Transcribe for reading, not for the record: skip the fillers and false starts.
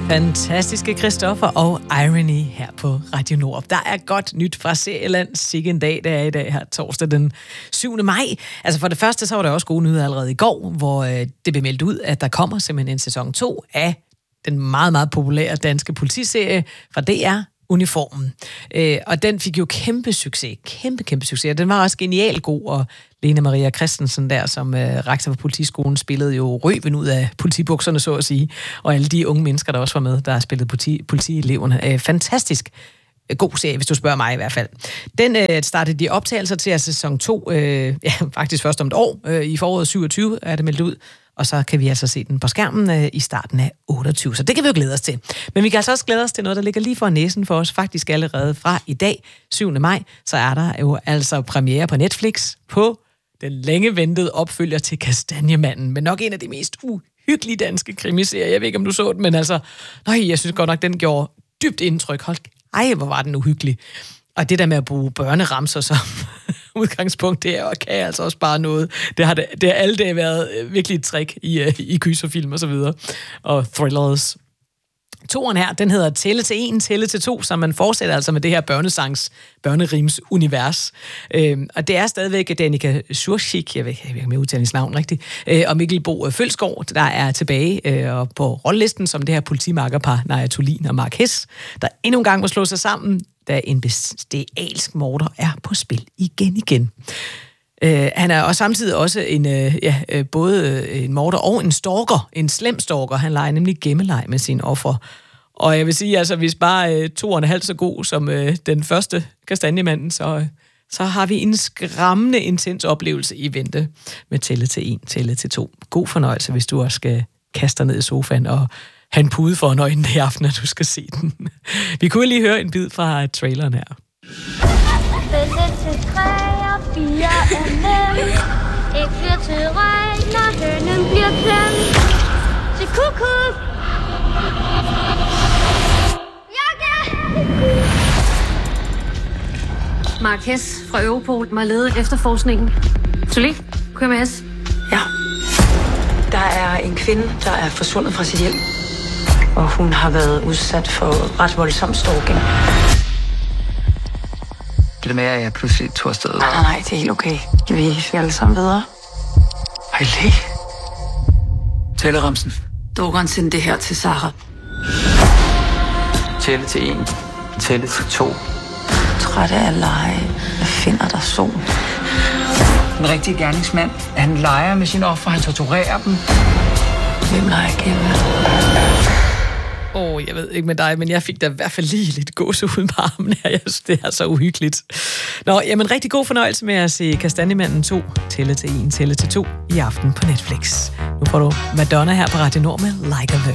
Fantastiske Christoffer og Irony her på Radio Nord. Der er godt nyt fra Serieland. Sikke en dag, det er i dag her torsdag den 7. maj. Altså for det første, så var der også gode nyheder allerede i går, hvor det blev meldt ud, at der kommer simpelthen en sæson 2 af den meget, meget populære danske politiserie fra DR, Uniformen. Og den fik jo kæmpe succes. Kæmpe succes. Den var også genialt god, og Lene Maria Christensen der, som rektor for politiskolen, spillede jo røven ud af politibukserne, så at sige. Og alle de unge mennesker, der også var med, der har spillet politieleverne. Fantastisk god serie, hvis du spørger mig i hvert fald. Den startede de optagelser til sæson 2, faktisk først om et år. I foråret 27 er det meldt ud. Og så kan vi altså se den på skærmen i starten af 28. Så det kan vi jo glæde os til. Men vi kan altså også glæde os til noget, der ligger lige for næsen for os. Faktisk allerede fra i dag, 7. maj, så er der jo altså premiere på Netflix på den længe ventede opfølger til Kastanjemanden. Men nok en af de mest uhyggelige danske krimiserier. Jeg ved ikke, om du så den, men altså, jeg synes godt nok, den gjorde dybt indtryk. Hvor var den uhyggelig. Og det der med at bruge børneramser som udgangspunkt, det kan altså også bare noget. Det har alle dage været virkelig et trick i gyserfilm og så videre. Og thrillers. Toren her, den hedder Tælle til 1, Tælle til 2, så man fortsætter altså med det her børnerims-univers. Og det er stadigvæk Danica Surschik, jeg ved ikke, om jeg udtaler hendes navn rigtigt, og Mikkel Bo Følsgaard, der er tilbage og på rollelisten som det her politimakkerpar, Naja Thulin og Mark Hess, der endnu en gang må slå sig sammen, da en bestialsk morder er på spil igen. Han er også samtidig også både en morder og en stalker, en slem stalker. Han leger nemlig gemmeleg med sine ofre. Og jeg vil sige, altså hvis bare toeren er halvt så god som den første Kastanjemanden, så har vi en skræmmende intens oplevelse i vente med Tælle til 1, Tælle til 2. God fornøjelse, hvis du også skal kaste dig ned i sofaen og have en pude for øjnene i aften, at du skal se den. Vi kunne lige høre en bid fra traileren her. Bælge til 3 og 4 er nemt. Æg bliver til regn, når hønen bliver klemt. Til kuku. Jakke! Mark Hess fra Europol må lede efterforskningen. Tulli, kør med os. Ja. Der er en kvinde, der er forsvundet fra sit hjem. Og hun har været udsat for ret voldsom stalking. Det med, at jeg pludselig tog afsted. Nej, det er helt okay. Vi er alle sammen videre. Hej, Tælleramsen. Doggeren sendte det her til Sara. Tælle til 1, tælle til 2. Træt af at lege. Jeg finder dig sol. Den rigtige gerningsmand, han leger med sine ofre, han torturerer dem. Hvem leger gennem? Jeg ved ikke med dig, men jeg fik da i hvert fald lige lidt gåsehud på armen her. Jeg synes, det er så uhyggeligt. Jamen rigtig god fornøjelse med at se Kastanjemanden 2, Tælle til 1, Tælle til 2 i aften på Netflix. Nu får du Madonna her på Radio Nord med Like a Virgin.